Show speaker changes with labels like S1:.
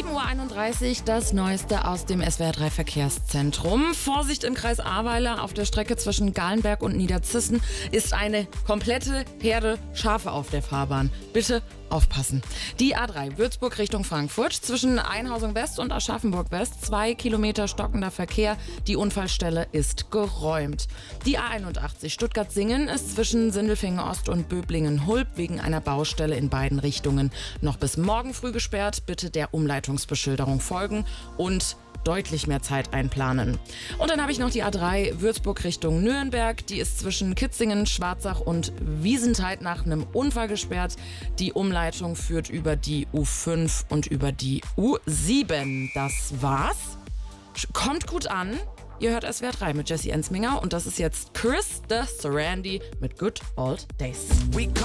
S1: 7:31 Uhr, das Neueste aus dem SWR 3 Verkehrszentrum. Vorsicht im Kreis Ahrweiler, auf der Strecke zwischen Galenberg und Niederzissen ist eine komplette Herde Schafe auf der Fahrbahn. Bitte aufpassen. Die A3 Würzburg Richtung Frankfurt zwischen Einhausung West und Aschaffenburg West 2 Kilometer stockender Verkehr. Die Unfallstelle ist geräumt. Die A81 Stuttgart-Singen ist zwischen Sindelfingen Ost und Böblingen-Hulb wegen einer Baustelle in beiden Richtungen noch bis morgen früh gesperrt. Bitte der Umleitungsbeschilderung folgen und deutlich mehr Zeit einplanen. Und dann habe ich noch die A3 Würzburg Richtung Nürnberg. Die ist zwischen Kitzingen, Schwarzach und Wiesentheid nach einem Unfall gesperrt. Die Umleitung führt über die U5 und über die U7. Das war's. Kommt gut an. Ihr hört SWR 3 mit Jessie Ensminger und das ist jetzt Chris the Sarandí mit Good Old Days.